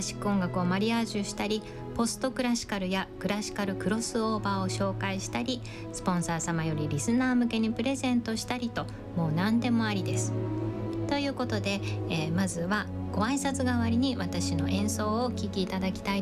シック音楽をマリアージュしたり、ポストクラシカルやクラシカルクロスオーバーを紹介したり、スポンサー様よりリスナー向けにプレゼントしたりと、もう何でもありです。ということで、まずはご挨拶代わりに私の演奏をお聴きいただきたい